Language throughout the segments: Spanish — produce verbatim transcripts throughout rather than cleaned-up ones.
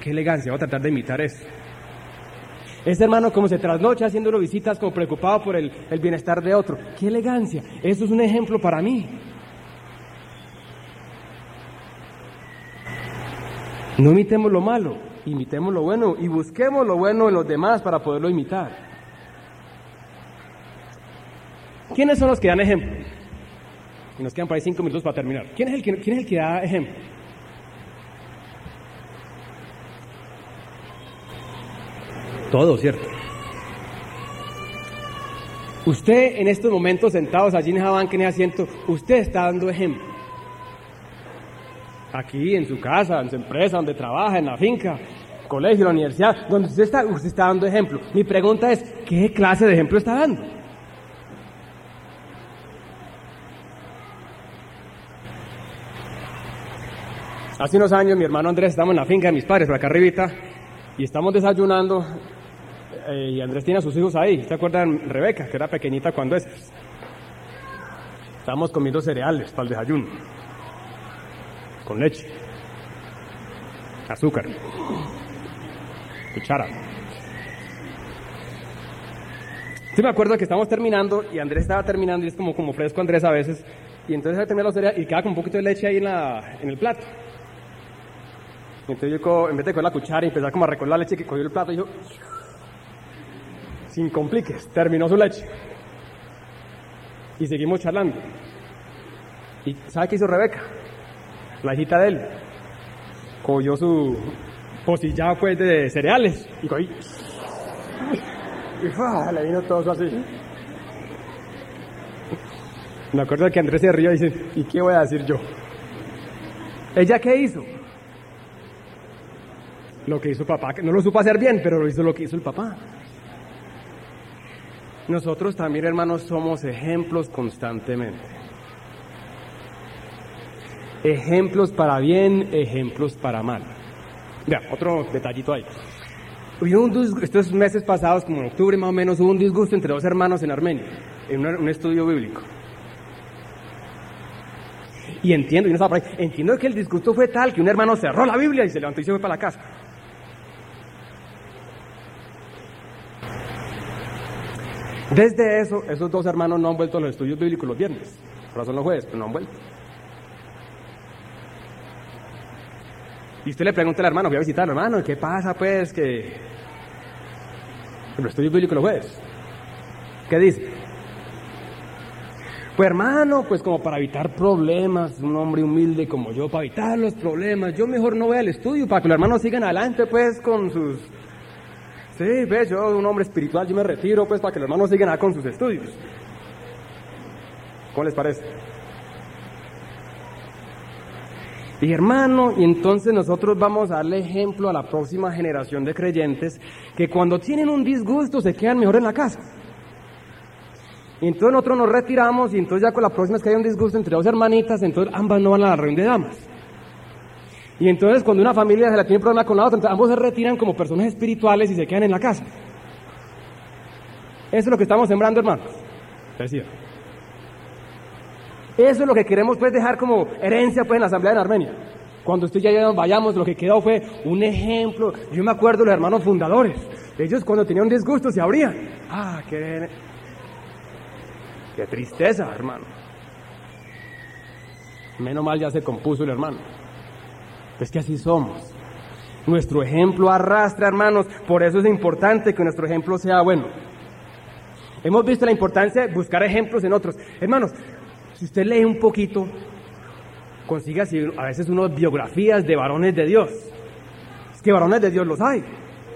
qué elegancia, voy a tratar de imitar eso. Ese hermano como se trasnocha haciéndolo visitas, como preocupado por el, el bienestar de otro, qué elegancia, eso es un ejemplo para mí. No imitemos lo malo, imitemos lo bueno y busquemos lo bueno en los demás para poderlo imitar. ¿Quiénes son los que dan ejemplo? Y nos quedan por ahí cinco minutos para terminar. ¿Quién es el que, quién es el que da ejemplo? Todo, ¿cierto? Usted en estos momentos sentados allí en esa banca, en ese asiento, usted está dando ejemplo. Aquí, en su casa, en su empresa, donde trabaja, en la finca, colegio, la universidad, donde usted está, usted está dando ejemplo. Mi pregunta es, ¿qué clase de ejemplo está dando? Hace unos años mi hermano Andrés, estamos en la finca de mis padres, por acá arribita, y estamos desayunando, eh, y Andrés tiene a sus hijos ahí. ¿Se acuerdan Rebeca, que era pequeñita cuando es? Estábamos comiendo cereales para el desayuno, con leche, azúcar, cuchara. Sí me acuerdo que estábamos terminando, y Andrés estaba terminando, y es como, como fresco Andrés a veces, y entonces se termina los cereales, y queda con un poquito de leche ahí en, la, en el plato. Entonces yo, en vez de coger la cuchara y empezar como a recoger la leche, que cogió el plato y yo, sin compliques, terminó su leche. Y seguimos charlando. ¿Y sabe qué hizo Rebeca? La hijita de él. Cogió su pocillado pues de cereales y cogí. Y ¡ah! Le vino todo eso así. Me acuerdo que Andrés se rió y dice, ¿y qué voy a decir yo? ¿Ella qué hizo? Lo que hizo papá, que no lo supo hacer bien, pero lo hizo lo que hizo el papá. Nosotros también, hermanos, somos ejemplos constantemente. Ejemplos para bien, ejemplos para mal. Vea, otro detallito ahí. Hubo un disgusto, estos meses pasados, como en octubre más o menos, hubo un disgusto entre dos hermanos en Armenia, en un, un estudio bíblico. Y entiendo, y no estaba por ahí, entiendo que el disgusto fue tal que un hermano cerró la Biblia y se levantó y se fue para la casa. Desde eso, esos dos hermanos no han vuelto a los estudios bíblicos los viernes. Ahora son los jueves, pero no han vuelto. Y usted le pregunta al hermano, voy a visitarlo, hermano, ¿qué pasa pues que los estudios bíblicos los jueves? ¿Qué dice? Pues hermano, pues como para evitar problemas, un hombre humilde como yo, para evitar los problemas, yo mejor no voy al estudio, para que los hermanos sigan adelante pues con sus... Sí, ves, yo un hombre espiritual, yo me retiro pues para que los hermanos sigan adelante con sus estudios. ¿Cómo les parece? Y hermano, y entonces nosotros vamos a darle ejemplo a la próxima generación de creyentes que cuando tienen un disgusto se quedan mejor en la casa. Y entonces nosotros nos retiramos y entonces ya con la próxima vez que hay un disgusto entre dos hermanitas, entonces ambas no van a la reunión de damas. Y entonces cuando una familia se la tiene problema con la otra, entonces ambos se retiran como personas espirituales y se quedan en la casa. Eso es lo que estamos sembrando, hermanos. Decía. Eso es lo que queremos pues dejar como herencia pues en la asamblea en Armenia. Cuando usted y yo vayamos, lo que quedó fue un ejemplo. Yo me acuerdo de los hermanos fundadores. Ellos cuando tenían un disgusto se abrían. Ah, qué, qué tristeza, hermano. Menos mal ya se compuso el hermano. Es que así somos. Nuestro ejemplo arrastra, hermanos. Por eso es importante que nuestro ejemplo sea bueno. Hemos visto la importancia de buscar ejemplos en otros. Hermanos, si usted lee un poquito, consiga así, a veces unas biografías de varones de Dios. Es que varones de Dios los hay.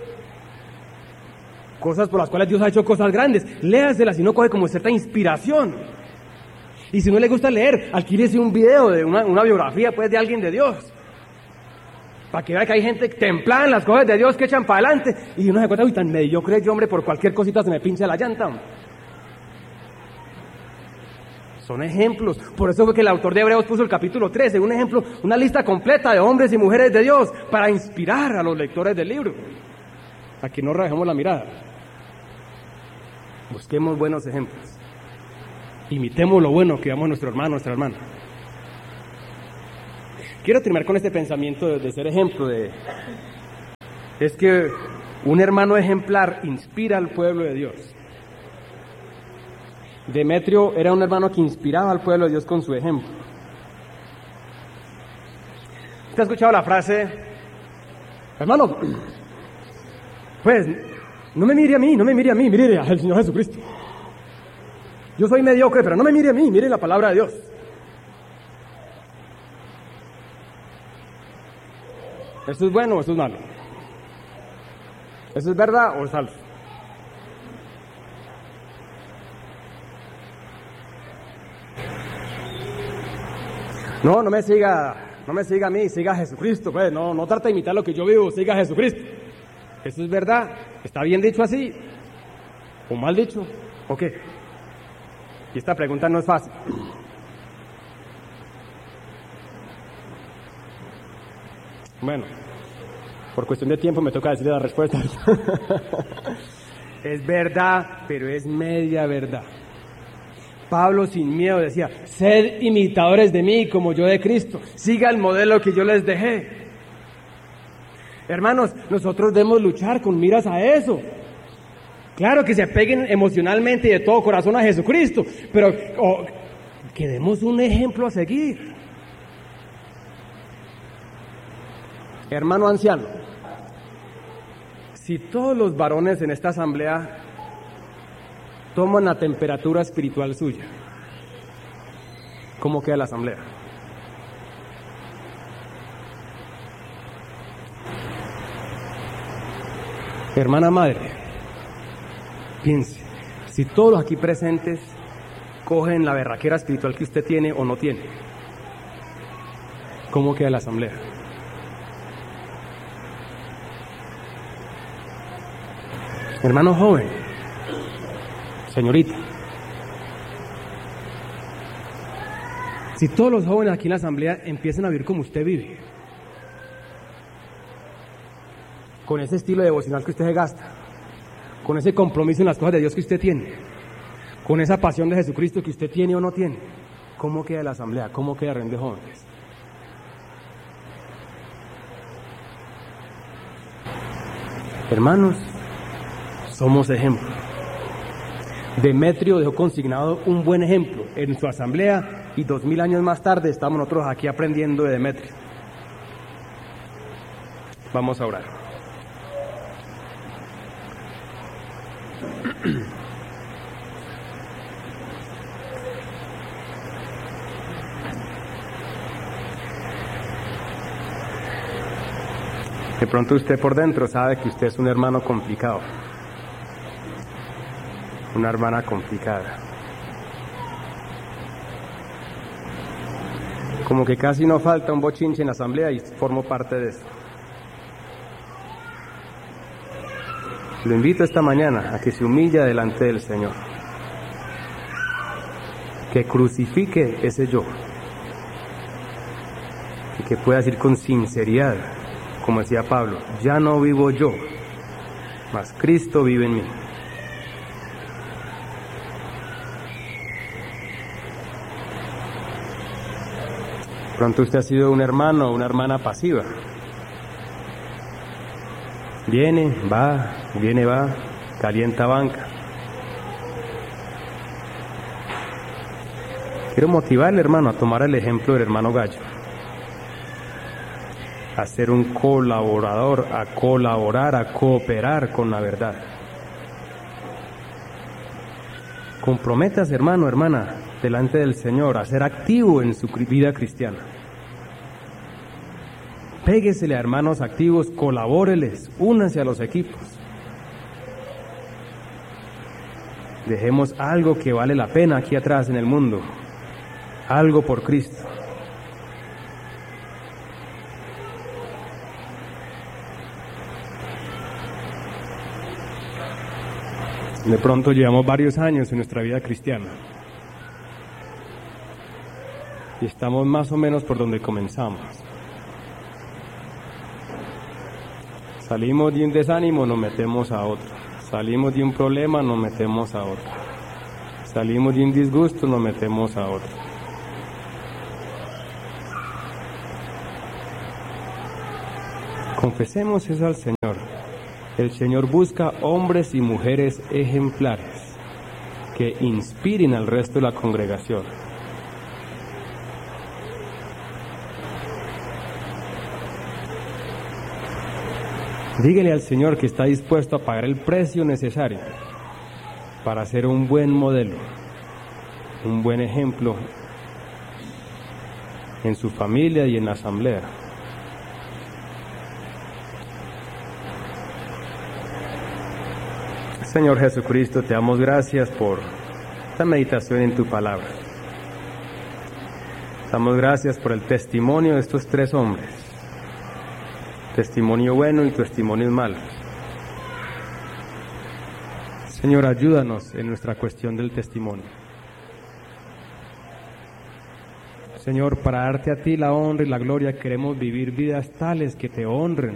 Cosas por las cuales Dios ha hecho cosas grandes. Léaselas y no coge como cierta inspiración. Y si no le gusta leer, alquílese un video de una, una biografía pues de alguien de Dios. Para que vea que hay gente templada en las cosas de Dios que echan para adelante. Y uno se cuenta, uy, tan mediocre yo, hombre, por cualquier cosita se me pincha la llanta. Son ejemplos. Por eso fue que el autor de Hebreos puso el capítulo trece, un ejemplo, una lista completa de hombres y mujeres de Dios para inspirar a los lectores del libro. A que no rebajemos la mirada. Busquemos buenos ejemplos. Imitemos lo bueno que damos a nuestro hermano, nuestra hermana. Quiero terminar con este pensamiento de, de ser ejemplo, de, es que un hermano ejemplar inspira al pueblo de Dios. Demetrio era un hermano que inspiraba al pueblo de Dios con su ejemplo. ¿Usted ha escuchado la frase, hermano, pues no me mire a mí, no me mire a mí, mire al Señor Jesucristo? Yo soy mediocre, pero no me mire a mí, mire la palabra de Dios. ¿Eso es bueno o eso es malo? ¿Eso es verdad o es falso? No, no me siga, no me siga a mí, siga a Jesucristo, pues, no, no trate de imitar lo que yo vivo, siga a Jesucristo. ¿Eso es verdad? ¿Está bien dicho así? ¿O mal dicho? ¿O qué? Y esta pregunta no es fácil. Bueno, por cuestión de tiempo me toca decirle la respuesta. Es verdad, pero es media verdad. Pablo sin miedo decía, sed imitadores de mí como yo de Cristo, siga el modelo que yo les dejé. Hermanos, nosotros debemos luchar con miras a eso. Claro que se apeguen emocionalmente y de todo corazón a Jesucristo, pero oh, que demos un ejemplo a seguir. Hermano anciano, si todos los varones en esta asamblea toman la temperatura espiritual suya, ¿cómo queda la asamblea? Hermana madre, piense, si todos los aquí presentes cogen la berraquera espiritual que usted tiene o no tiene, ¿cómo queda la asamblea? Hermano joven, señorita, si todos los jóvenes aquí en la asamblea empiezan a vivir como usted vive, con ese estilo devocional que usted se gasta, con ese compromiso en las cosas de Dios que usted tiene, con esa pasión de Jesucristo que usted tiene o no tiene, ¿cómo queda la asamblea? ¿Cómo queda Reunión de Jóvenes? Hermanos, somos ejemplo. Demetrio dejó consignado un buen ejemplo en su asamblea y dos mil años más tarde estamos nosotros aquí aprendiendo de Demetrio. Vamos a orar. De pronto usted por dentro sabe que usted es un hermano complicado, una hermana complicada. Como que casi no falta un bochinche en la asamblea y formo parte de eso. Lo invito esta mañana a que se humille delante del Señor, que crucifique ese yo y que pueda decir con sinceridad, como decía Pablo, ya no vivo yo, mas Cristo vive en mí. Pronto usted ha sido un hermano o una hermana pasiva. Viene, va, viene, va, calienta banca. Quiero motivarle, hermano, a tomar el ejemplo del hermano Gallo, a ser un colaborador, a colaborar, a cooperar con la verdad. Comprométase, hermano, hermana, delante del Señor, a ser activo en su vida cristiana. Péguesele a hermanos activos, colabóreles, únanse a los equipos. Dejemos algo que vale la pena aquí atrás en el mundo, algo por Cristo. De pronto llevamos varios años en nuestra vida cristiana y estamos más o menos por donde comenzamos. Salimos de un desánimo, nos metemos a otro. Salimos de un problema, nos metemos a otro. Salimos de un disgusto, nos metemos a otro. Confesemos eso al Señor. El Señor busca hombres y mujeres ejemplares que inspiren al resto de la congregación. Dígale al Señor que está dispuesto a pagar el precio necesario para ser un buen modelo, un buen ejemplo en su familia y en la asamblea. Señor Jesucristo, te damos gracias por esta meditación en tu palabra. Damos gracias por el testimonio de estos tres hombres. Testimonio bueno y testimonios malos. Señor, ayúdanos en nuestra cuestión del testimonio. Señor, para darte a ti la honra y la gloria, queremos vivir vidas tales que te honren.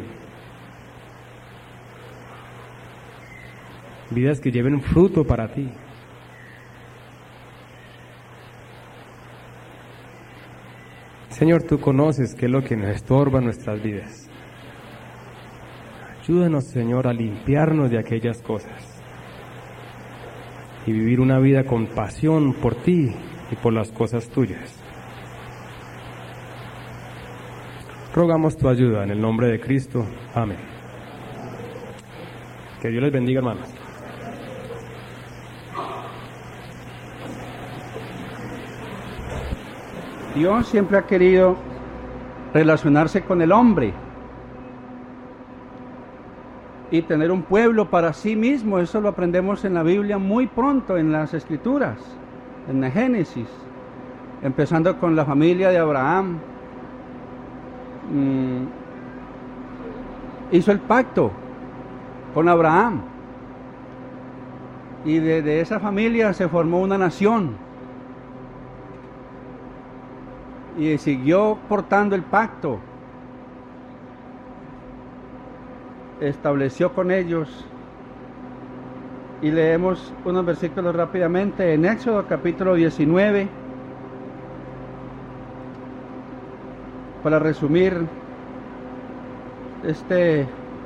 Vidas que lleven fruto para ti. Señor, tú conoces qué es lo que nos estorba en nuestras vidas. Ayúdanos, Señor, a limpiarnos de aquellas cosas y vivir una vida con pasión por ti y por las cosas tuyas. Rogamos tu ayuda en el nombre de Cristo. Amén. Que Dios les bendiga, hermanos. Dios siempre ha querido relacionarse con el hombre y tener un pueblo para sí mismo. Eso lo aprendemos en la Biblia muy pronto, en las Escrituras, en el Génesis, empezando con la familia de Abraham. Mm, hizo el pacto con Abraham y de, de esa familia se formó una nación y siguió portando el pacto. Estableció con ellos, y leemos unos versículos rápidamente en Éxodo capítulo diecinueve, para resumir este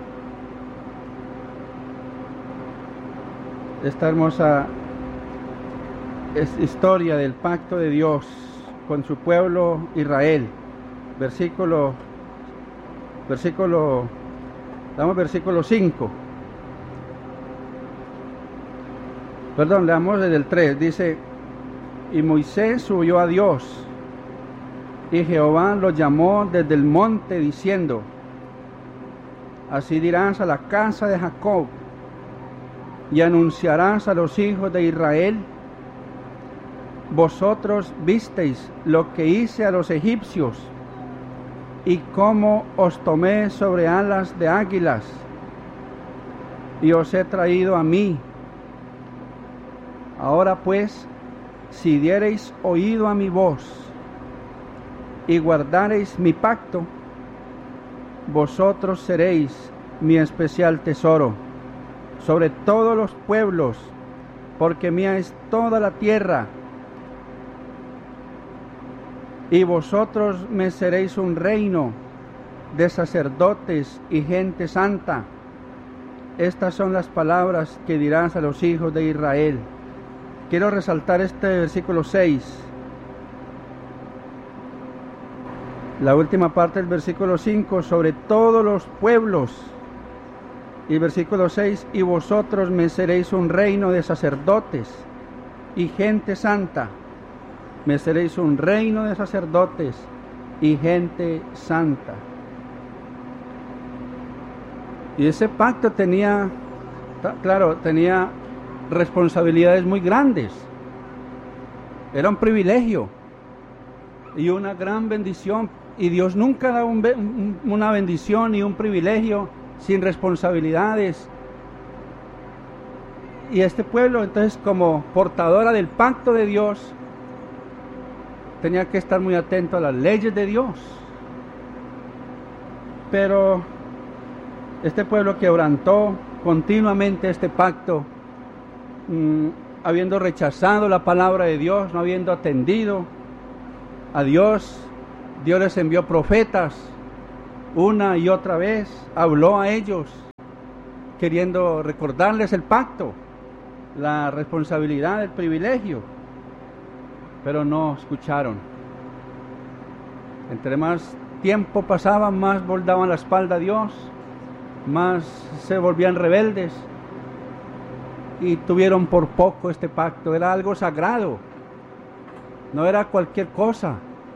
esta hermosa es, historia del pacto de Dios con su pueblo Israel. Versículo versículo Damos versículo cinco. Perdón, leamos desde el tres. Dice: y Moisés subió a Dios, y Jehová lo llamó desde el monte, diciendo: así dirás a la casa de Jacob, y anunciarás a los hijos de Israel: vosotros visteis lo que hice a los egipcios, y cómo os tomé sobre alas de águilas, y os he traído a mí. Ahora pues, si diereis oído a mi voz, y guardareis mi pacto, vosotros seréis mi especial tesoro sobre todos los pueblos, porque mía es toda la tierra. Y vosotros me seréis un reino de sacerdotes y gente santa. Estas son las palabras que dirás a los hijos de Israel. Quiero resaltar este versículo seis. La última parte del versículo cinco, sobre todos los pueblos. Y versículo seis, y vosotros me seréis un reino de sacerdotes y gente santa. Me seréis un reino de sacerdotes y gente santa. Y ese pacto tenía, claro, tenía responsabilidades muy grandes. Era un privilegio y una gran bendición. Y Dios nunca da un, un, una bendición y un privilegio sin responsabilidades. Y este pueblo, entonces, como portadora del pacto de Dios, tenía que estar muy atento a las leyes de Dios. Pero este pueblo quebrantó continuamente este pacto, mmm, habiendo rechazado la palabra de Dios, no habiendo atendido a Dios. Dios les envió profetas una y otra vez, habló a ellos, queriendo recordarles el pacto, la responsabilidad, el privilegio, pero no escucharon. Entre más tiempo pasaba, más voldaban la espalda a Dios, más se volvían rebeldes y tuvieron por poco este pacto. Era algo sagrado, no era cualquier cosa.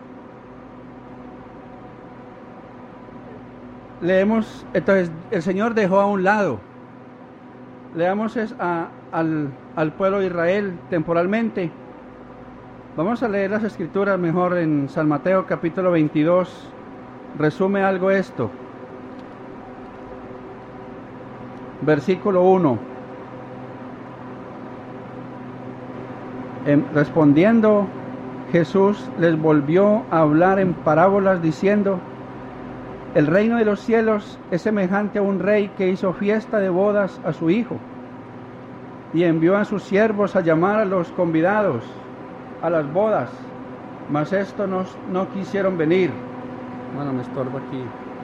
Leemos, entonces el Señor dejó a un lado, leamos es a, al, al pueblo de Israel temporalmente. Vamos a leer las escrituras mejor en San Mateo capítulo veintidós, resume algo esto. Versículo uno. En, respondiendo, Jesús les volvió a hablar en parábolas diciendo: el reino de los cielos es semejante a un rey que hizo fiesta de bodas a su hijo y envió a sus siervos a llamar a los convidados a las bodas, mas estos no, no quisieron venir. Bueno, me estorbo aquí.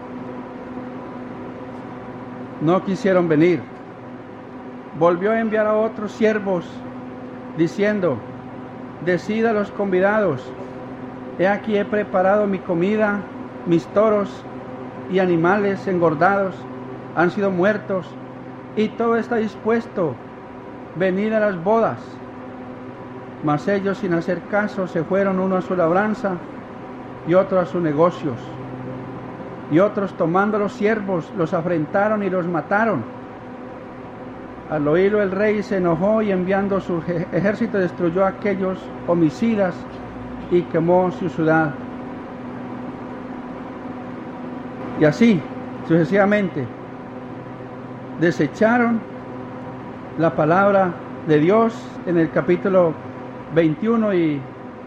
No quisieron venir. Volvió a enviar a otros siervos diciendo: decid a los convidados, he aquí he preparado mi comida, mis toros y animales engordados han sido muertos, y todo está dispuesto, venid a las bodas. Mas ellos, sin hacer caso, se fueron, uno a su labranza y otro a sus negocios. Y otros, tomando los siervos, los afrentaron y los mataron. Al oírlo el rey se enojó y enviando su ejército destruyó a aquellos homicidas y quemó su ciudad. Y así, sucesivamente, desecharon la palabra de Dios. En el capítulo veintiuno y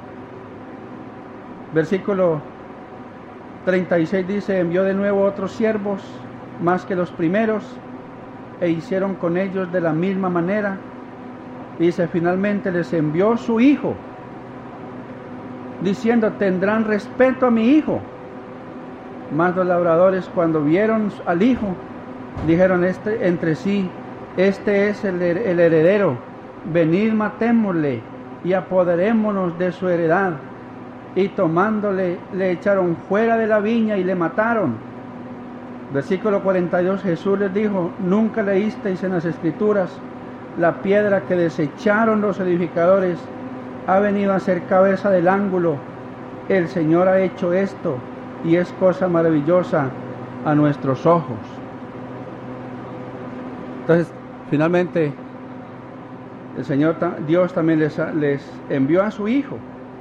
versículo treinta y seis dice: envió de nuevo otros siervos más que los primeros, e hicieron con ellos de la misma manera. Dice: finalmente les envió su hijo, diciendo: tendrán respeto a mi hijo. Mas los labradores, cuando vieron al hijo, dijeron este, entre sí: este es el, el heredero, venid, matémosle y apoderémonos de su heredad. Y tomándole, le echaron fuera de la viña y le mataron. Versículo cuarenta y dos, Jesús les dijo: nunca leísteis en las Escrituras, la piedra que desecharon los edificadores ha venido a ser cabeza del ángulo. El Señor ha hecho esto, y es cosa maravillosa a nuestros ojos. Entonces, finalmente, el Señor, Dios también les, les envió a su Hijo.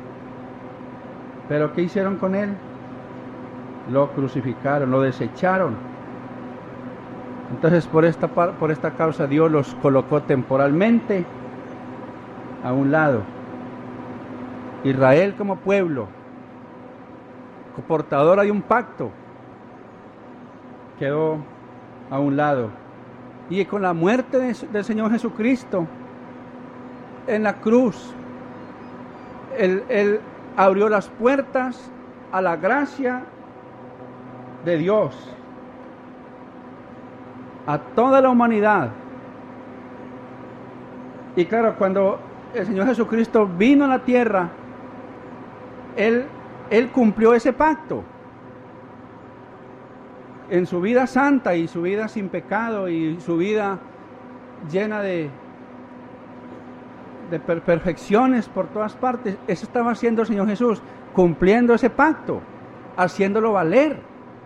Pero ¿qué hicieron con Él? Lo crucificaron, lo desecharon. Entonces, por esta, por esta causa, Dios los colocó temporalmente a un lado. Israel como pueblo, portadora de un pacto, quedó a un lado. Y con la muerte de, del Señor Jesucristo en la cruz, él, él abrió las puertas a la gracia de Dios a toda la humanidad. Y claro, cuando el Señor Jesucristo vino a la tierra, Él Él cumplió ese pacto en su vida santa y su vida sin pecado y su vida llena de, de per- perfecciones por todas partes. Eso estaba haciendo el Señor Jesús, cumpliendo ese pacto, haciéndolo valer.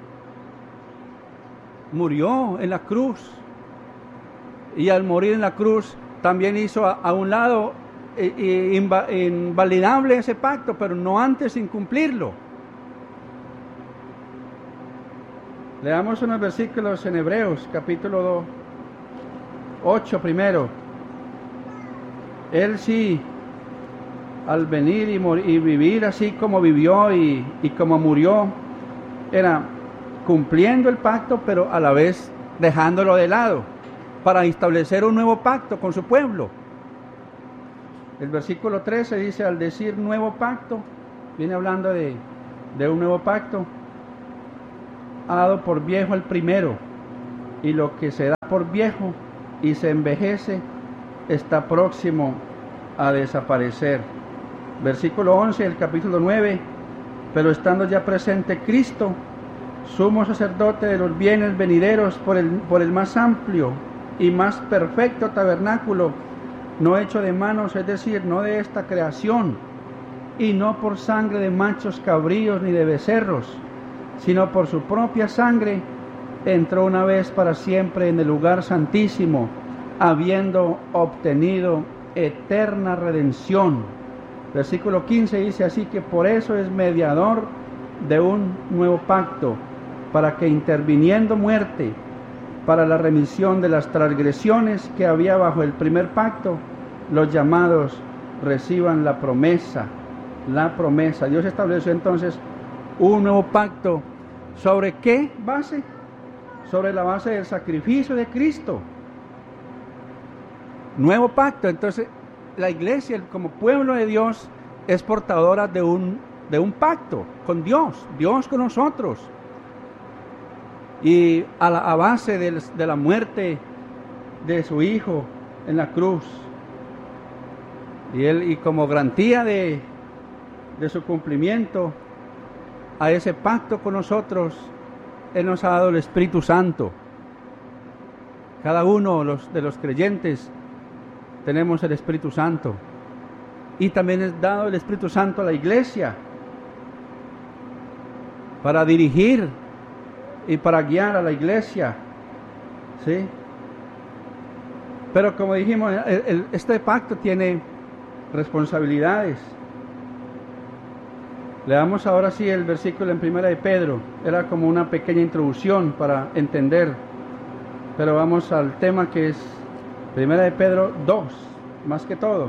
Murió en la cruz, y al morir en la cruz también hizo a, a un lado invalidable ese pacto, pero no antes sin cumplirlo. Leamos unos versículos en Hebreos capítulo ocho primero. Él sí, al venir y, morir, y vivir así como vivió y, y como murió, era cumpliendo el pacto, pero a la vez dejándolo de lado para establecer un nuevo pacto con su pueblo. El versículo trece dice: al decir nuevo pacto, viene hablando de, de un nuevo pacto, ha dado por viejo el primero, y lo que se da por viejo y se envejece, está próximo a desaparecer. Versículo once del capítulo nueve, pero estando ya presente Cristo, sumo sacerdote de los bienes venideros por el, por el más amplio y más perfecto tabernáculo, no hecho de manos, es decir, no de esta creación, y no por sangre de machos cabríos ni de becerros, sino por su propia sangre, entró una vez para siempre en el lugar santísimo, habiendo obtenido eterna redención. Versículo quince dice así que por eso es mediador de un nuevo pacto, para que interviniendo muerte para la remisión de las transgresiones que había bajo el primer pacto, los llamados reciban la promesa, la promesa. Dios estableció entonces un nuevo pacto. ¿Sobre qué base? Sobre la base del sacrificio de Cristo. Nuevo pacto. Entonces, la iglesia, como pueblo de Dios, es portadora de un, de un pacto con Dios, Dios con nosotros. Y a la a base de, de la muerte de su Hijo en la cruz, y él y como garantía de, de su cumplimiento a ese pacto con nosotros, Él nos ha dado el Espíritu Santo. Cada uno de los, de los creyentes tenemos el Espíritu Santo, y también es dado el Espíritu Santo a la iglesia para dirigir y para guiar a la iglesia, ¿sí? Pero como dijimos, el, el, este pacto tiene responsabilidades. Leamos ahora sí el versículo en Primera de Pedro. Era como una pequeña introducción para entender, pero vamos al tema que es Primera de Pedro dos, más que todo.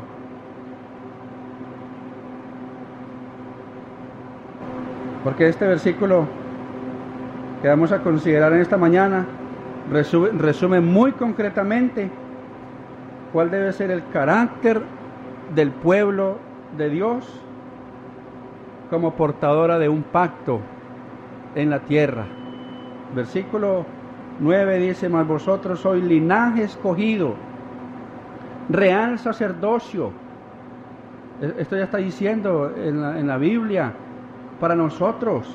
Porque este versículo que vamos a considerar en esta mañana resume, resume muy concretamente cuál debe ser el carácter del pueblo de Dios como portadora de un pacto en la tierra. Versículo nueve dice: mas vosotros sois linaje escogido, real sacerdocio. Esto ya está diciendo en la, en la Biblia para nosotros.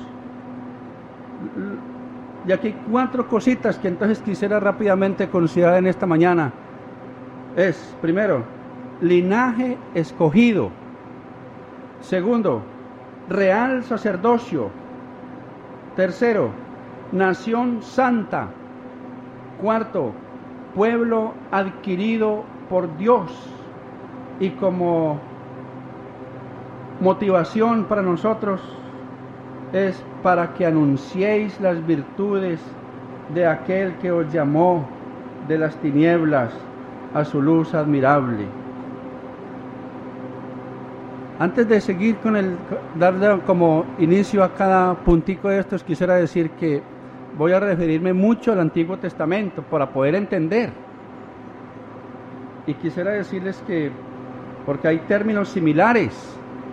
Y aquí cuatro cositas que entonces quisiera rápidamente considerar en esta mañana. Es, primero, linaje escogido. Segundo, real sacerdocio. Tercero, nación santa. Cuarto, pueblo adquirido por Dios. Y como motivación para nosotros es para que anunciéis las virtudes de aquel que os llamó de las tinieblas a su luz admirable. Antes de seguir con el, darle como inicio a cada puntico de estos, quisiera decir que voy a referirme mucho al Antiguo Testamento para poder entender. Y quisiera decirles que, porque hay términos similares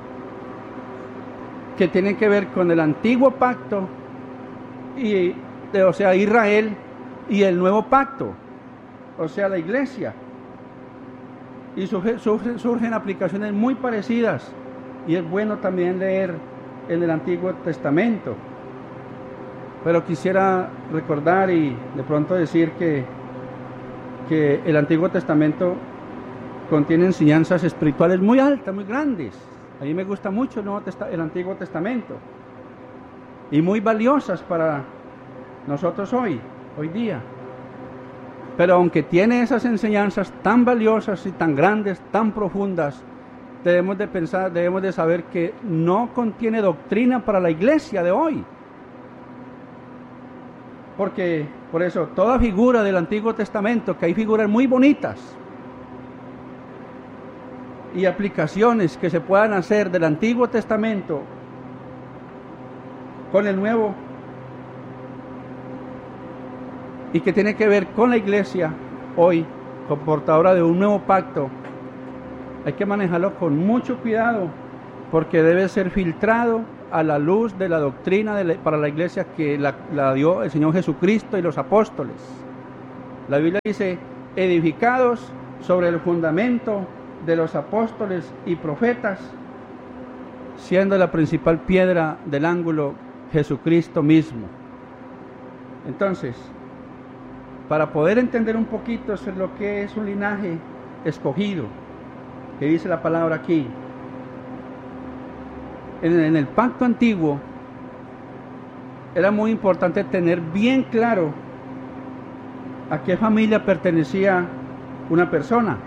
que tienen que ver con el antiguo pacto, y, o sea, Israel, y el nuevo pacto, o sea, la iglesia. Y surge, surge, surgen aplicaciones muy parecidas, y es bueno también leer en el Antiguo Testamento. Pero quisiera recordar y de pronto decir que, que el Antiguo Testamento contiene enseñanzas espirituales muy altas, muy grandes. A mí me gusta mucho el, Nuevo Testa- el Antiguo Testamento, y muy valiosas para nosotros hoy, hoy día. Pero aunque tiene esas enseñanzas tan valiosas y tan grandes, tan profundas, debemos de pensar, debemos de saber que no contiene doctrina para la iglesia de hoy. Porque, por eso, toda figura del Antiguo Testamento, que hay figuras muy bonitas, y aplicaciones que se puedan hacer del Antiguo Testamento con el Nuevo, y que tiene que ver con la iglesia hoy, como portadora de un nuevo pacto, hay que manejarlo con mucho cuidado, porque debe ser filtrado a la luz de la doctrina de la, para la iglesia que la, la dio el Señor Jesucristo y los apóstoles. La Biblia dice, edificados sobre el fundamento de los apóstoles y profetas, siendo la principal piedra del ángulo Jesucristo mismo. Entonces, para poder entender un poquito sobre lo que es un linaje escogido, que dice la palabra aquí, en, en el pacto antiguo era muy importante tener bien claro a qué familia pertenecía una persona,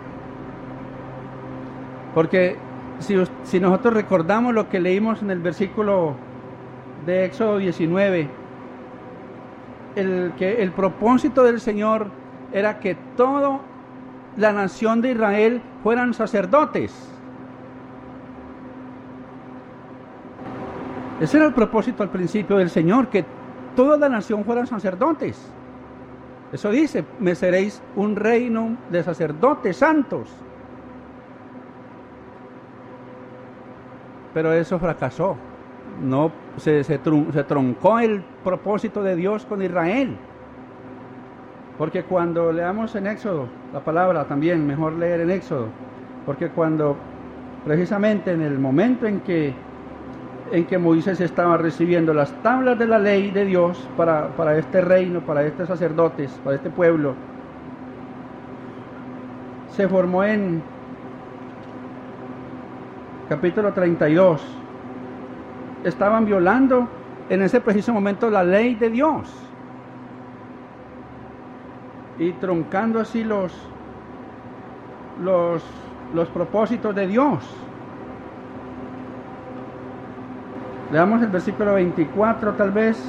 porque si, si nosotros recordamos lo que leímos en el versículo de Éxodo diecinueve, el, que el propósito del Señor era que toda la nación de Israel fueran sacerdotes. Ese era el propósito al principio del Señor, que toda la nación fueran sacerdotes. Eso dice, me seréis un reino de sacerdotes santos. Pero eso fracasó. No, se, se, trun, se troncó el propósito de Dios con Israel. Porque cuando leamos en Éxodo, la palabra también, mejor leer en Éxodo, porque cuando precisamente en el momento en que en que Moisés estaba recibiendo las tablas de la ley de Dios para, para este reino, para estos sacerdotes, para este pueblo, se formó en capítulo treinta y dos. Estaban violando en ese preciso momento la ley de Dios y truncando así los, los, los propósitos de Dios. Leamos el versículo veinticuatro tal vez.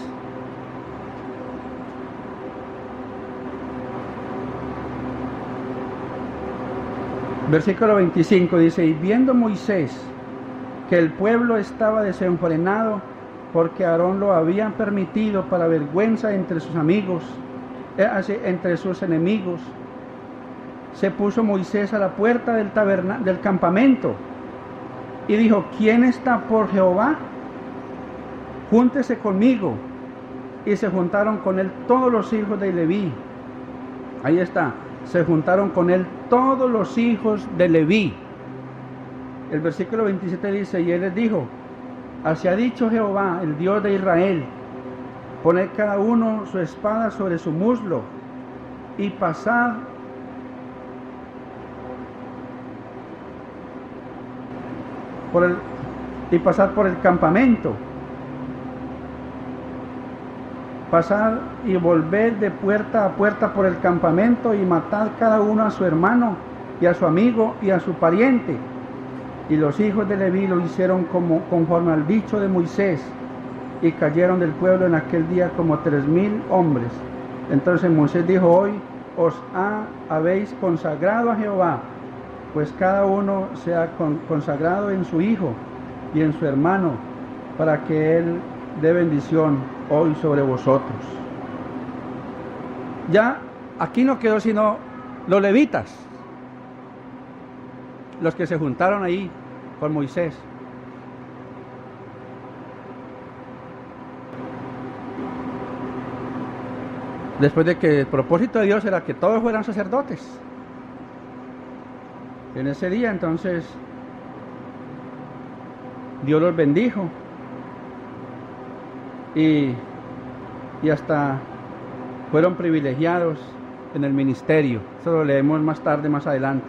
Versículo veinticinco dice, y viendo Moisés que el pueblo estaba desenfrenado, porque Aarón lo había permitido para vergüenza entre sus amigos, entre sus enemigos, se puso Moisés a la puerta del, taberna, del campamento y dijo, ¿quién está por Jehová? Júntese conmigo. Y se juntaron con él todos los hijos de Leví. Ahí está, se juntaron con él todos los hijos de Leví. El versículo veintisiete dice, y él les dijo, así ha dicho Jehová, el Dios de Israel, poned cada uno su espada sobre su muslo y pasad por el, y pasad por el campamento. Pasad y volved de puerta a puerta por el campamento y matad cada uno a su hermano y a su amigo y a su pariente. Y los hijos de Leví lo hicieron como, conforme al dicho de Moisés, y cayeron del pueblo en aquel día como tres mil hombres. Entonces Moisés dijo, hoy os ha, habéis consagrado a Jehová, pues cada uno sea con, consagrado en su hijo y en su hermano, para que él dé bendición hoy sobre vosotros. Ya aquí no quedó sino los levitas, los que se juntaron ahí con Moisés. Después de que el propósito de Dios era que todos fueran sacerdotes. En ese día entonces Dios los bendijo. Y, y hasta fueron privilegiados en el ministerio. Eso lo leemos más tarde, más adelante.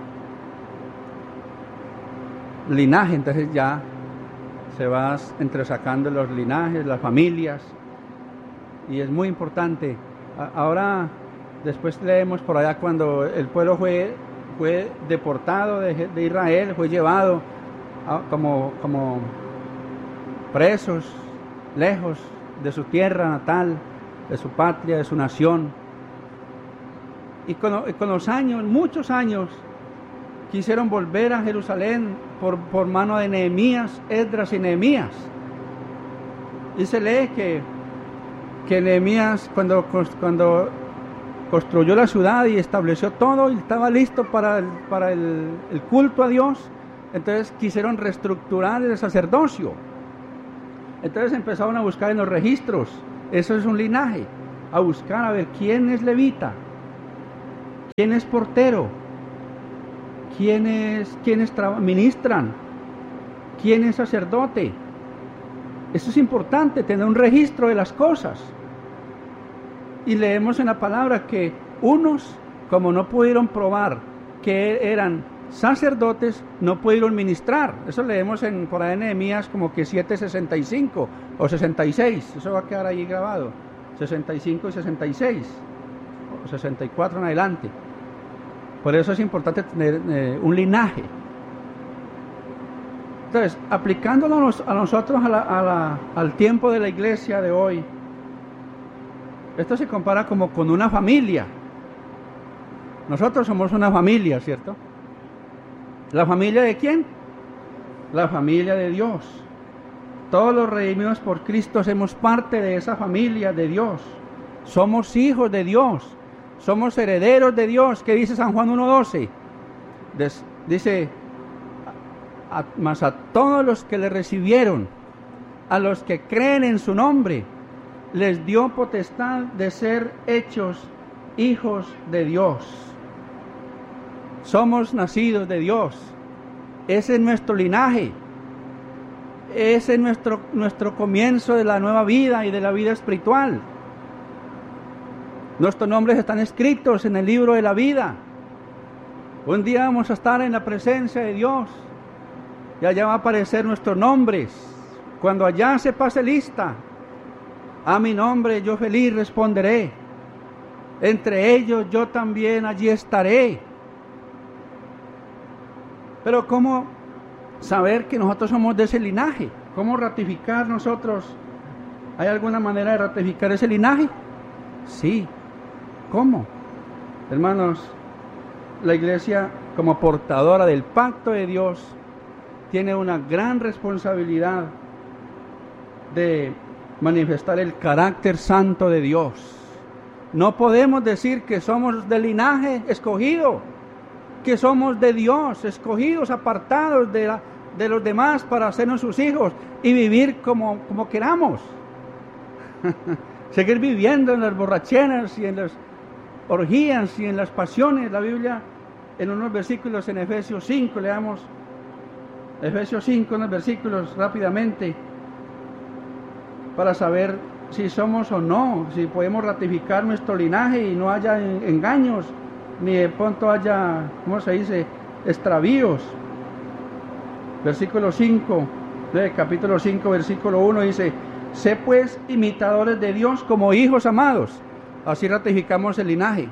Linaje, entonces ya se va entresacando los linajes, las familias, y es muy importante. Ahora, después leemos por allá cuando el pueblo fue, fue deportado de, de Israel, fue llevado a, como, como presos, lejos de su tierra natal, de su patria, de su nación. Y con, con los años, muchos años, quisieron volver a Jerusalén por, por mano de Nehemías, Esdras y Nehemías. Y se lee que, que Nehemías, cuando, cuando construyó la ciudad y estableció todo y estaba listo para el, para el, el culto a Dios, entonces quisieron reestructurar el sacerdocio. Entonces empezaron a buscar en los registros, eso es un linaje, a buscar a ver quién es levita. ¿Quién es portero? ¿Quiénes, quiénes ministran? ¿Quién es sacerdote? Eso es importante, tener un registro de las cosas. Y leemos en la palabra que unos, como no pudieron probar que eran sacerdotes, no pudieron ministrar. Eso leemos en, por ahí en Nehemías como que siete sesenta y cinco o sesenta y seis. Eso va a quedar ahí grabado. sesenta y cinco y sesenta y seis. O sesenta y cuatro en adelante. Por eso es importante tener eh, un linaje. Entonces, aplicándolo a, nos, a nosotros a la, a la, al tiempo de la iglesia de hoy, esto se compara como con una familia. Nosotros somos una familia, ¿cierto? ¿La familia de quién? La familia de Dios. Todos los redimidos por Cristo somos parte de esa familia de Dios. Somos hijos de Dios. Somos herederos de Dios. ¿Qué dice San Juan uno doce? Des, dice, a, mas a todos los que le recibieron, a los que creen en su nombre, les dio potestad de ser hechos hijos de Dios. Somos nacidos de Dios. Ese es nuestro linaje. Ese es nuestro, nuestro comienzo de la nueva vida y de la vida espiritual. Nuestros nombres están escritos en el libro de la vida. Un día vamos a estar en la presencia de Dios y allá va a aparecer nuestros nombres. Cuando allá se pase lista, a mi nombre yo feliz responderé. Entre ellos yo también allí estaré. Pero ¿cómo saber que nosotros somos de ese linaje? ¿Cómo ratificar nosotros? ¿Hay alguna manera de ratificar ese linaje? Sí. ¿Cómo? Hermanos, la iglesia como portadora del pacto de Dios tiene una gran responsabilidad de manifestar el carácter santo de Dios. No podemos decir que somos del linaje escogido, que somos de Dios, escogidos, apartados de, la, de los demás para hacernos sus hijos y vivir como, como queramos. Seguir viviendo en las borracheras y en las orgías y en las pasiones. La Biblia, en unos versículos en Efesios cinco, leamos Efesios cinco, unos versículos rápidamente, para saber si somos o no, si podemos ratificar nuestro linaje y no haya engaños, ni de pronto haya, ¿cómo se dice?, extravíos. Versículo cinco, de capítulo cinco, versículo uno, dice: sé pues imitadores de Dios como hijos amados. Así ratificamos el linaje.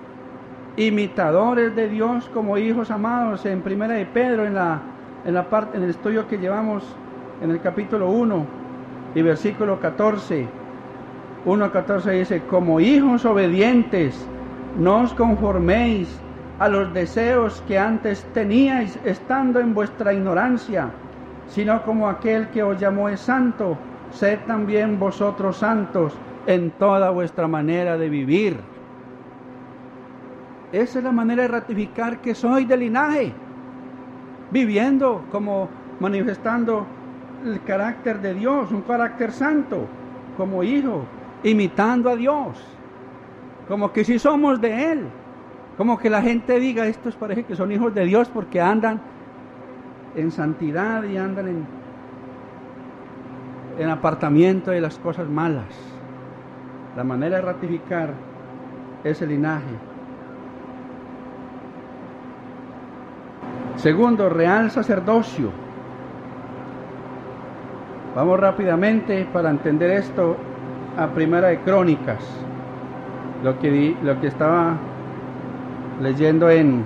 Imitadores de Dios como hijos amados. En primera de Pedro, en la, en la parte, en el estudio que llevamos en el capítulo uno y versículo catorce, uno a catorce dice: como hijos obedientes, no os conforméis a los deseos que antes teníais estando en vuestra ignorancia, sino como aquel que os llamó es santo, sed también vosotros santos en toda vuestra manera de vivir. Esa es la manera de ratificar que soy de linaje, viviendo como manifestando el carácter de Dios, un carácter santo, como hijo, imitando a Dios, como que si somos de Él, como que la gente diga: estos parece que son hijos de Dios porque andan en santidad y andan en, en apartamiento de las cosas malas. La manera de ratificar ese linaje. Segundo, real sacerdocio. Vamos rápidamente para entender esto a Primera de Crónicas, lo que, di, lo que estaba leyendo en,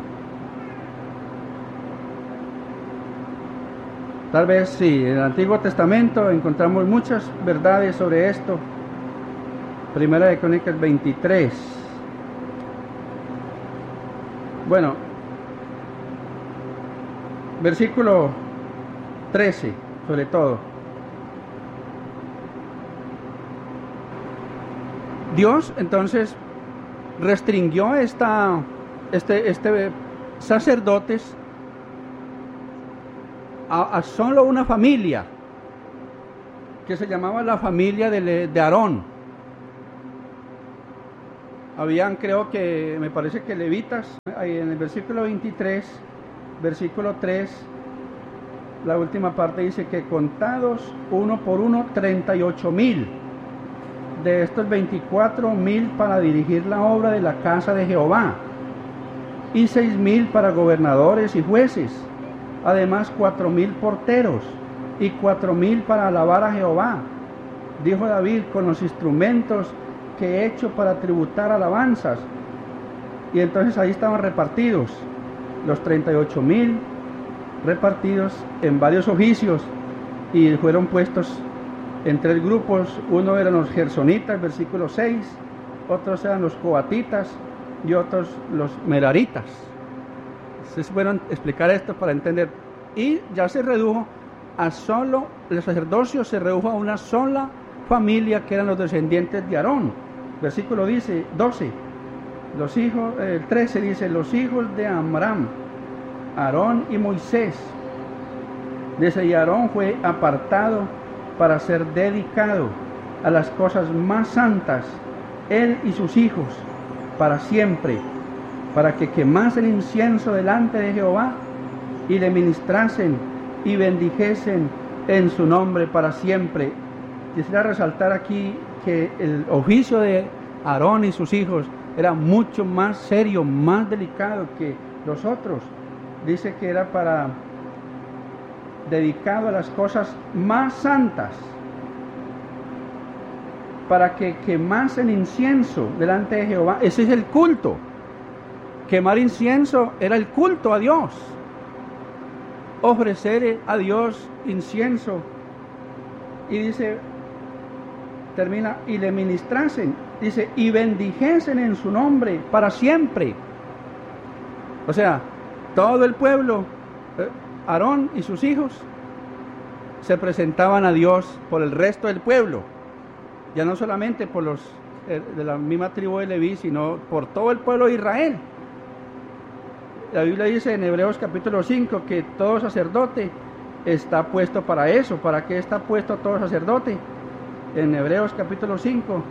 tal vez sí, en el Antiguo Testamento encontramos muchas verdades sobre esto. Primera de Crónicas veintitrés. Bueno, versículo trece, sobre todo. Dios entonces restringió esta, este, este sacerdotes a, a solo una familia, que se llamaba la familia de, de Aarón. habían, creo que, me parece que levitas, ahí en el versículo veintitrés, versículo tres, la última parte dice que contados uno por uno, treinta y ocho mil. De estos veinticuatro mil para dirigir la obra de la casa de Jehová, y seis mil para gobernadores y jueces, además cuatro mil porteros, y cuatro mil para alabar a Jehová. Dijo David, con los instrumentos que he hecho para tributar alabanzas. Y entonces ahí estaban repartidos los treinta y ocho mil, repartidos en varios oficios, y fueron puestos en tres grupos. Uno eran los gersonitas, versículo seis, otros eran los coatitas y otros los meraritas. Entonces fueron a explicar esto para entender. Y ya se redujo a solo, el sacerdocio se redujo a una sola familia, que eran los descendientes de Aarón. Versículo dice, doce, los hijos, el trece dice, los hijos de Amram, Aarón y Moisés. Dice, y Aarón fue apartado para ser dedicado a las cosas más santas, él y sus hijos, para siempre, para que quemasen incienso delante de Jehová y le ministrasen y bendijesen en su nombre para siempre. Quisiera resaltar aquí que el oficio de Aarón y sus hijos era mucho más serio, más delicado que los otros. Dice que era para dedicado a las cosas más santas, para que quemasen incienso delante de Jehová. Ese es el culto. Quemar incienso era el culto a Dios. Ofrecer a Dios incienso. Y dice, termina, y le ministrasen, dice, y bendijesen en su nombre para siempre. O sea, todo el pueblo, eh, Aarón y sus hijos, se presentaban a Dios por el resto del pueblo, ya no solamente por los eh, de la misma tribu de Leví, sino por todo el pueblo de Israel. La Biblia dice en Hebreos capítulo cinco que todo sacerdote está puesto para eso. ¿Para qué está puesto todo sacerdote? En Hebreos capítulo cinco.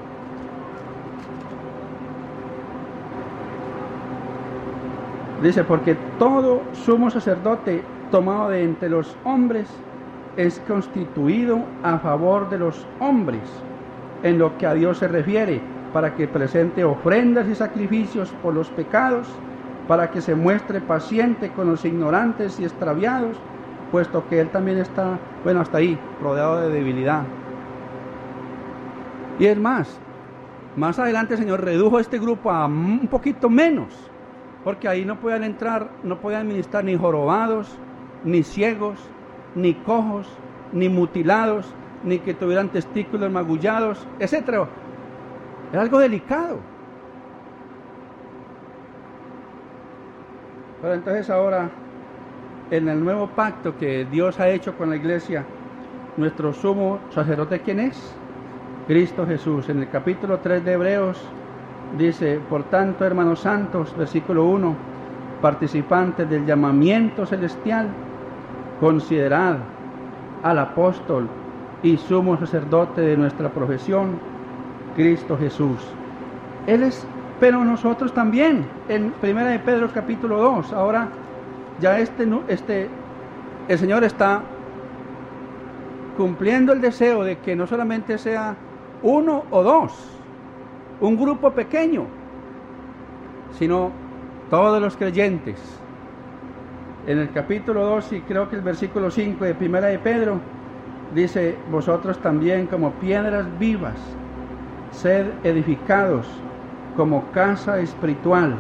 Dice, porque todo sumo sacerdote tomado de entre los hombres es constituido a favor de los hombres, en lo que a Dios se refiere, para que presente ofrendas y sacrificios por los pecados, para que se muestre paciente con los ignorantes y extraviados, puesto que Él también está, bueno, hasta ahí, rodeado de debilidad. Y es más, más adelante el Señor redujo este grupo a un poquito menos, porque ahí no podían entrar, no podían ministrar ni jorobados, ni ciegos, ni cojos, ni mutilados, ni que tuvieran testículos magullados, etcétera. Era algo delicado. Pero entonces ahora, en el nuevo pacto que Dios ha hecho con la iglesia, nuestro sumo sacerdote, ¿quién es? Cristo Jesús. En el capítulo tres de Hebreos dice, por tanto, hermanos santos, versículo uno, participantes del llamamiento celestial, considerad al apóstol y sumo sacerdote de nuestra profesión, Cristo Jesús. Él es, pero nosotros también, en primera de Pedro capítulo dos, ahora ya este, este, el Señor está cumpliendo el deseo de que no solamente sea uno o dos, un grupo pequeño, sino todos los creyentes. En el capítulo dos, y creo que el versículo cinco de primera de Pedro, dice, vosotros también como piedras vivas, sed edificados como casa espiritual,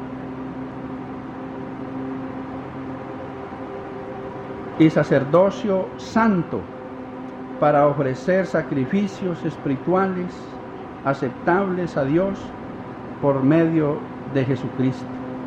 y sacerdocio santo, para ofrecer sacrificios espirituales aceptables a Dios por medio de Jesucristo.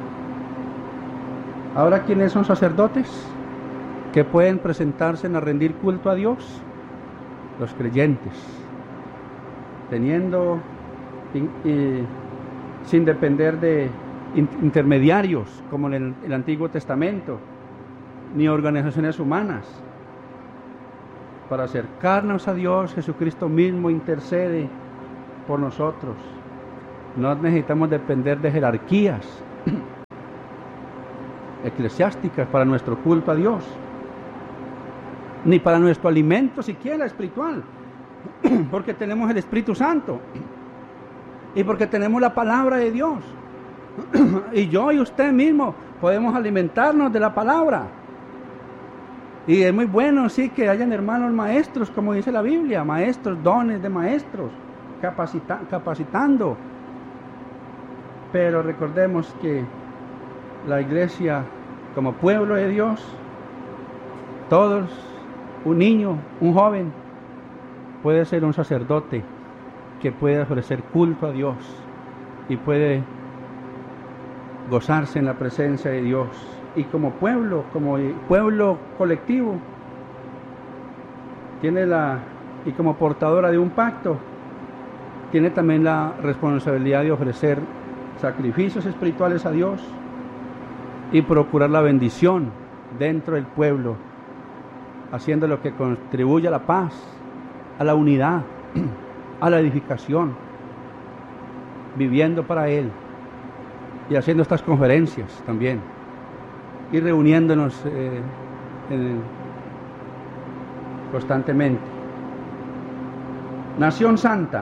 Ahora, ¿quiénes son sacerdotes que pueden presentarse a rendir culto a Dios? Los creyentes, teniendo eh, sin depender de intermediarios como en el, el Antiguo Testamento, ni organizaciones humanas. Para acercarnos a Dios, Jesucristo mismo intercede por nosotros. No necesitamos depender de jerarquías eclesiásticas para nuestro culto a Dios, ni para nuestro alimento siquiera espiritual, porque tenemos el Espíritu Santo y porque tenemos la palabra de Dios. Y yo y usted mismo podemos alimentarnos de la palabra. Y es muy bueno, sí, que hayan hermanos maestros, como dice la Biblia, maestros, dones de maestros, capacita- capacitando. Pero recordemos que la iglesia, como pueblo de Dios, todos, un niño, un joven, puede ser un sacerdote que puede ofrecer culto a Dios y puede gozarse en la presencia de Dios. Y como pueblo, como pueblo colectivo, tiene la, y como portadora de un pacto, tiene también la responsabilidad de ofrecer sacrificios espirituales a Dios y procurar la bendición dentro del pueblo, haciendo lo que contribuye a la paz, a la unidad, a la edificación, viviendo para Él y haciendo estas conferencias también y reuniéndonos eh, en, constantemente. Nación santa,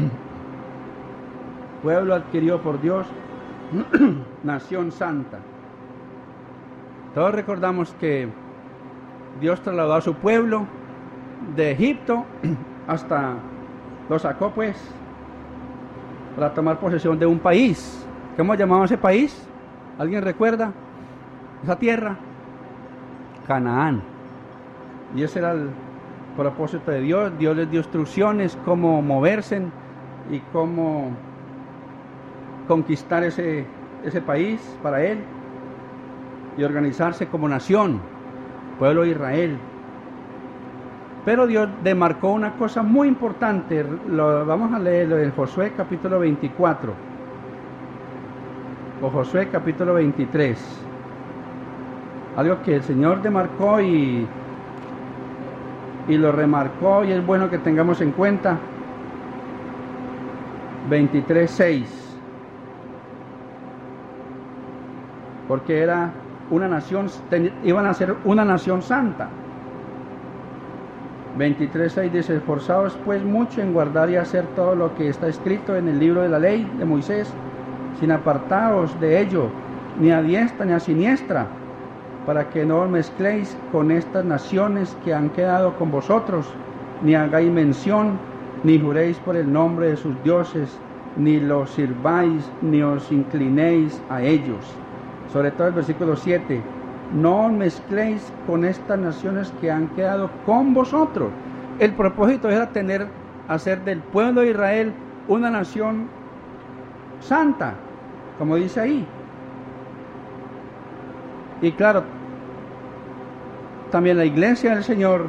pueblo adquirido por Dios, nación santa. Todos recordamos que Dios trasladó a su pueblo de Egipto hasta, lo sacó pues para tomar posesión de un país. ¿Cómo llamaba ese país? ¿Alguien recuerda esa tierra? Canaán. Y ese era el propósito de Dios. Dios les dio instrucciones cómo moverse y cómo conquistar ese, ese país para Él y organizarse como nación, pueblo de Israel. Pero Dios demarcó una cosa muy importante. Lo, vamos a leerlo en Josué capítulo veinticuatro o Josué capítulo veintitrés. Algo que el Señor demarcó y, y lo remarcó, y es bueno que tengamos en cuenta. veintitrés seis. Porque era una nación, ten, iban a ser una nación santa. veintitrés seis dice: esforzaos pues mucho en guardar y hacer todo lo que está escrito en el libro de la ley de Moisés, sin apartaos de ello, ni a diestra ni a siniestra, para que no os mezcléis con estas naciones que han quedado con vosotros, ni hagáis mención, ni juréis por el nombre de sus dioses, ni los sirváis, ni os inclinéis a ellos. Sobre todo el versículo siete: no os mezcléis con estas naciones que han quedado con vosotros. El propósito era tener, hacer del pueblo de Israel una nación santa, como dice ahí. Y claro, también la iglesia del Señor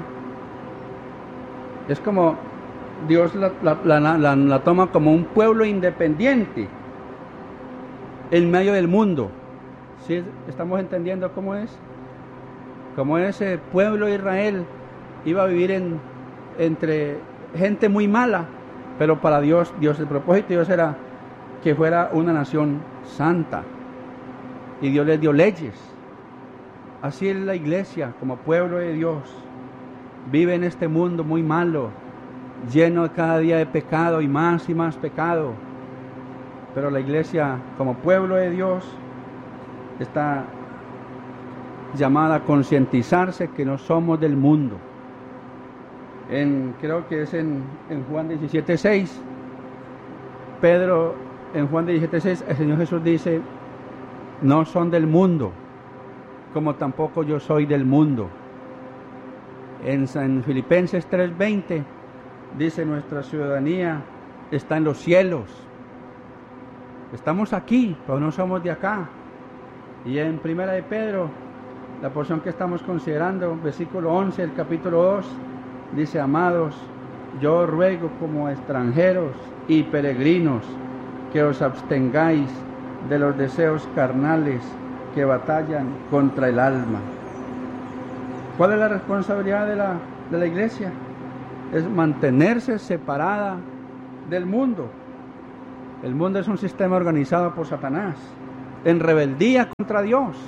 es como Dios la, la, la, la, la toma como un pueblo independiente en medio del mundo. ¿Sí? ¿Estamos entendiendo cómo es? Como ese pueblo de Israel iba a vivir en, entre gente muy mala, pero para Dios, Dios el propósito de Dios era que fuera una nación santa, y Dios les dio leyes. Así es la iglesia, como pueblo de Dios, vive en este mundo muy malo, lleno cada día de pecado y más y más pecado, pero la iglesia, como pueblo de Dios, está llamada a concientizarse que no somos del mundo. En, creo que es en, en Juan diecisiete seis, Pedro, en Juan diecisiete seis, el Señor Jesús dice: no son del mundo, como tampoco yo soy del mundo. En, en Filipenses tres veinte dice: nuestra ciudadanía está en los cielos. Estamos aquí, pero no somos de acá. Y en Primera de Pedro, la porción que estamos considerando, versículo once del capítulo dos, dice: amados, yo os ruego como extranjeros y peregrinos que os abstengáis de los deseos carnales que batallan contra el alma. ¿Cuál es la responsabilidad de la, de la iglesia? Es mantenerse separada del mundo. El mundo es un sistema organizado por Satanás, en rebeldía contra Dios.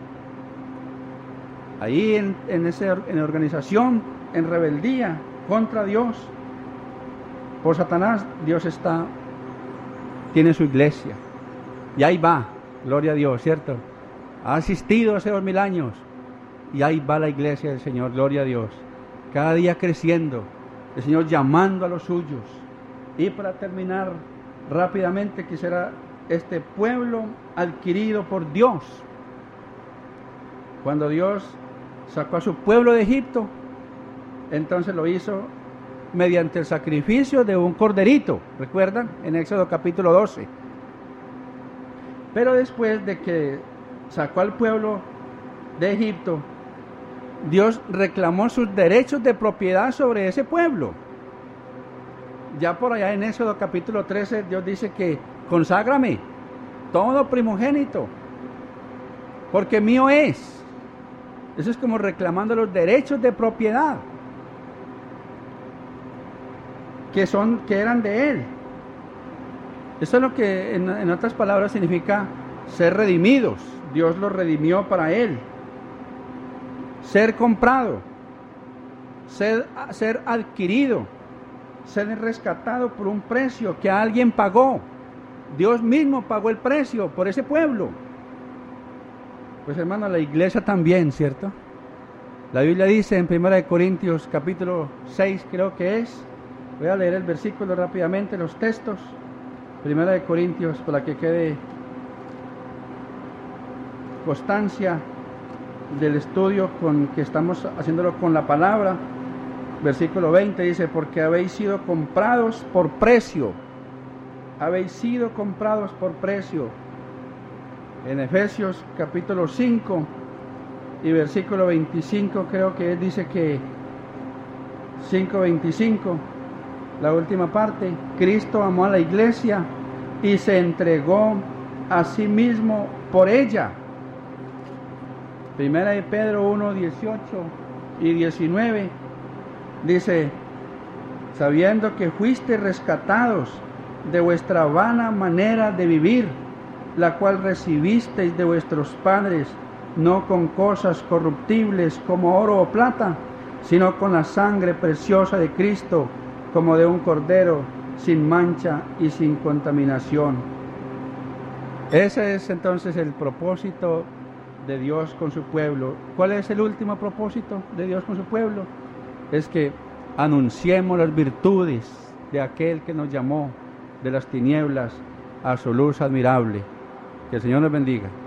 Ahí en, en esa en organización, en rebeldía contra Dios, por Satanás, Dios está, tiene su iglesia. Y ahí va, gloria a Dios, ¿cierto? Ha asistido hace dos mil años. Y ahí va la iglesia del Señor, gloria a Dios. Cada día creciendo, el Señor llamando a los suyos. Y para terminar rápidamente, quisiera este pueblo adquirido por Dios. Cuando Dios sacó a su pueblo de Egipto, entonces lo hizo mediante el sacrificio de un corderito, ¿recuerdan? En Éxodo capítulo doce. Pero después de que sacó al pueblo de Egipto, Dios reclamó sus derechos de propiedad sobre ese pueblo. Ya por allá en Éxodo capítulo trece, Dios dice que conságrame todo primogénito, porque mío es. Eso es como reclamando los derechos de propiedad que son, que eran de Él. Eso es lo que en, en otras palabras significa ser redimidos. Dios los redimió para Él. Ser comprado, ser, ser adquirido, ser rescatado por un precio que alguien pagó. Dios mismo pagó el precio por ese pueblo. Pues hermano, la iglesia también, ¿cierto? La Biblia dice en primera de Corintios capítulo seis, creo que es, voy a leer el versículo rápidamente, los textos. Primera de Corintios, para que quede constancia del estudio con que estamos haciéndolo con la palabra. Versículo veinte dice, porque habéis sido comprados por precio. Habéis sido comprados por precio. En Efesios capítulo cinco y versículo veinticinco, creo que él dice que cinco veinticinco, la última parte, Cristo amó a la iglesia y se entregó a sí mismo por ella. Primera de Pedro uno, dieciocho y diecinueve dice, sabiendo que fuiste rescatados de vuestra vana manera de vivir, la cual recibisteis de vuestros padres, no con cosas corruptibles como oro o plata, sino con la sangre preciosa de Cristo, como de un cordero sin mancha y sin contaminación. Ese es entonces el propósito de Dios con su pueblo. ¿Cuál es el último propósito de Dios con su pueblo? Es que anunciemos las virtudes de aquel que nos llamó de las tinieblas a su luz admirable. Que el Señor nos bendiga.